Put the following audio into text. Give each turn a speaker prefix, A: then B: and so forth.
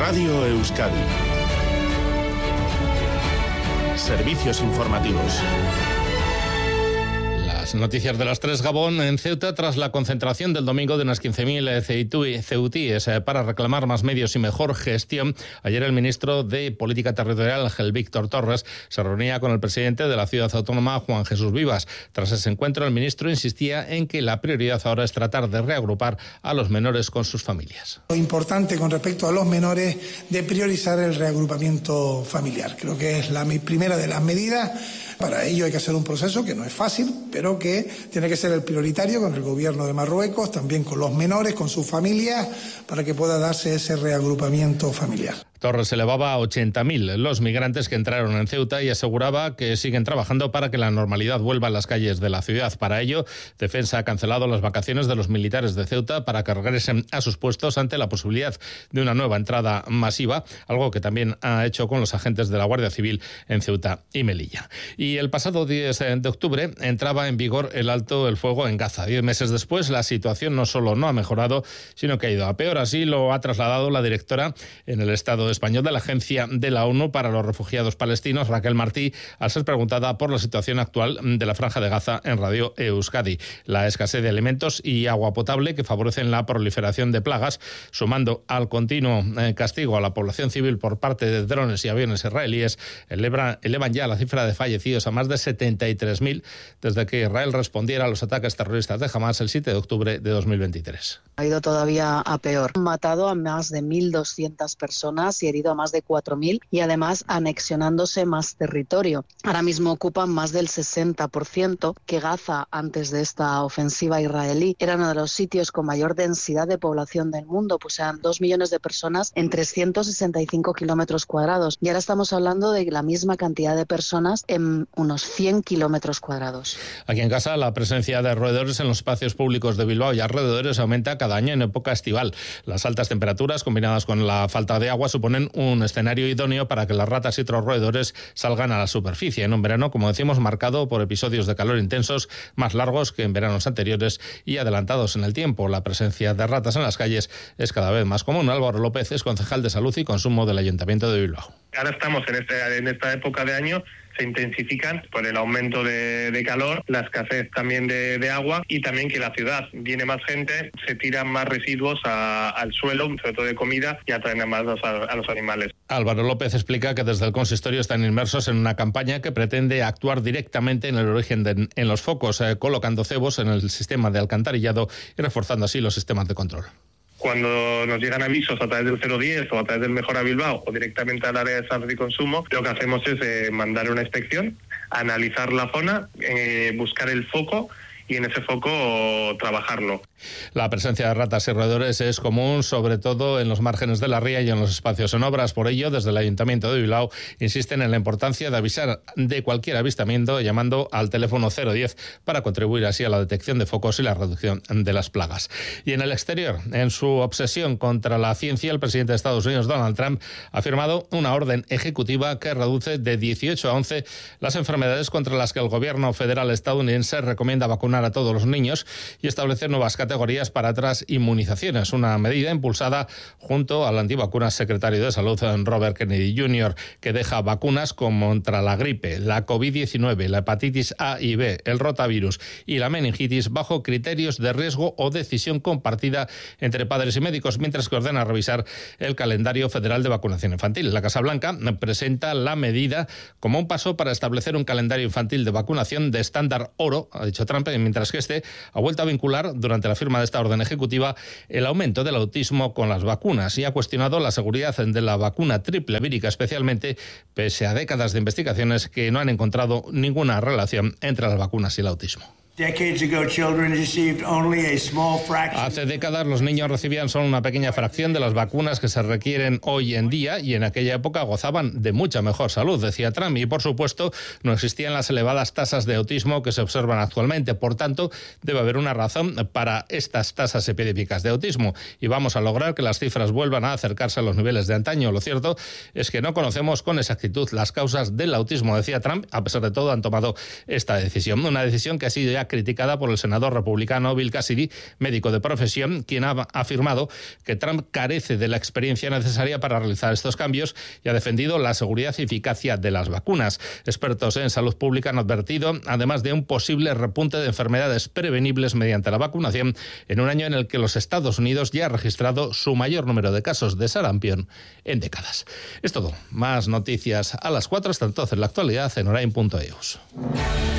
A: Radio Euskadi. Servicios informativos.
B: Las noticias de las 3, Gabón. En Ceuta, tras la concentración del domingo de unas 15.000 ceutíes para reclamar más medios y mejor gestión, ayer el ministro de Política Territorial, Ángel Víctor Torres, se reunía con el presidente de la ciudad autónoma, Juan Jesús Vivas. Tras ese encuentro, el ministro insistía en que la prioridad ahora es tratar de reagrupar a los menores con sus familias.
C: Lo importante con respecto a los menores, de priorizar el reagrupamiento familiar. Creo que es la primera de las medidas. Para ello hay que hacer un proceso que no es fácil, pero que tiene que ser el prioritario con el gobierno de Marruecos, también con los menores, con sus familias, para que pueda darse ese reagrupamiento familiar.
B: Torres elevaba a 80.000 los migrantes que entraron en Ceuta y aseguraba que siguen trabajando para que la normalidad vuelva a las calles de la ciudad. Para ello, Defensa ha cancelado las vacaciones de los militares de Ceuta para que regresen a sus puestos ante la posibilidad de una nueva entrada masiva, algo que también ha hecho con los agentes de la Guardia Civil en Ceuta y Melilla. Y el pasado 10 de octubre entraba en vigor el alto el fuego en Gaza. 10 meses después, la situación no solo no ha mejorado, sino que ha ido a peor. Así lo ha trasladado la directora en el Estado español de la Agencia de la ONU para los Refugiados Palestinos, Raquel Martí, al ser preguntada por la situación actual de la Franja de Gaza en Radio Euskadi. La escasez de alimentos y agua potable que favorecen la proliferación de plagas, sumando al continuo castigo a la población civil por parte de drones y aviones israelíes, elevan ya la cifra de fallecidos a más de 73.000 desde que Israel respondiera a los ataques terroristas de Hamás el 7 de octubre de 2023.
D: Ha ido todavía a peor. Han matado a más de 1.200 personas y herido a más de 4.000 y además anexionándose más territorio. Ahora mismo ocupan más del 60%, que Gaza, antes de esta ofensiva israelí, era uno de los sitios con mayor densidad de población del mundo, pues eran 2 millones de personas en 365 kilómetros cuadrados. Y ahora estamos hablando de la misma cantidad de personas en unos 100 kilómetros cuadrados.
B: Aquí en casa, la presencia de roedores en los espacios públicos de Bilbao y alrededores aumenta cada año en época estival. Las altas temperaturas, combinadas con la falta de agua, suponen un escenario idóneo para que las ratas y otros roedores salgan a la superficie. En un verano, como decimos, marcado por episodios de calor intensos, más largos que en veranos anteriores y adelantados en el tiempo. La presencia de ratas en las calles es cada vez más común. Álvaro López es concejal de Salud y Consumo del Ayuntamiento de Bilbao.
E: Ahora estamos en esta época de año, se intensifican por el aumento de calor, la escasez también de agua y también que la ciudad viene más gente, se tiran más residuos al suelo, sobre todo de comida, y atraen más a los animales.
B: Álvaro López explica que desde el consistorio están inmersos en una campaña que pretende actuar directamente en el origen en los focos, colocando cebos en el sistema de alcantarillado y reforzando así los sistemas de control.
E: Cuando nos llegan avisos a través del 010 o a través del Mejora Bilbao o directamente al área de salud y consumo, lo que hacemos es mandar una inspección, analizar la zona, buscar el foco y en ese foco trabajarlo.
B: La presencia de ratas y roedores es común, sobre todo en los márgenes de la ría y en los espacios en obras. Por ello, desde el Ayuntamiento de Bilbao insisten en la importancia de avisar de cualquier avistamiento llamando al teléfono 010 para contribuir así a la detección de focos y la reducción de las plagas. Y en el exterior, en su obsesión contra la ciencia, el presidente de Estados Unidos, Donald Trump, ha firmado una orden ejecutiva que reduce de 18 a 11 las enfermedades contra las que el gobierno federal estadounidense recomienda vacunar a todos los niños y establecer nuevas categorías para otras inmunizaciones, una medida impulsada junto al antivacunas secretario de Salud, Robert Kennedy Jr., que deja vacunas contra la gripe, la COVID-19, la hepatitis A y B, el rotavirus y la meningitis bajo criterios de riesgo o decisión compartida entre padres y médicos, mientras que ordena revisar el calendario federal de vacunación infantil. La Casa Blanca presenta la medida como un paso para establecer un calendario infantil de vacunación de estándar oro, ha dicho Trump, mientras que este ha vuelto a vincular durante la firma de esta orden ejecutiva el aumento del autismo con las vacunas y ha cuestionado la seguridad de la vacuna triple vírica, especialmente pese a décadas de investigaciones que no han encontrado ninguna relación entre las vacunas y el autismo. Hace décadas los niños recibían solo una pequeña fracción de las vacunas que se requieren hoy en día y en aquella época gozaban de mucha mejor salud, decía Trump, y por supuesto no existían las elevadas tasas de autismo que se observan actualmente. Por tanto, debe haber una razón para estas tasas epidémicas de autismo y vamos a lograr que las cifras vuelvan a acercarse a los niveles de antaño. Lo cierto es que no conocemos con exactitud las causas del autismo, decía Trump. A pesar de todo han tomado esta decisión, una decisión que ha sido ya estrategia criticada por el senador republicano Bill Cassidy, médico de profesión, quien ha afirmado que Trump carece de la experiencia necesaria para realizar estos cambios y ha defendido la seguridad y eficacia de las vacunas. Expertos en salud pública han advertido, además de un posible repunte de enfermedades prevenibles mediante la vacunación, en un año en el que los Estados Unidos ya ha registrado su mayor número de casos de sarampión en décadas. Es todo. Más noticias a las 4. Hasta entonces, la actualidad en Orain.eus.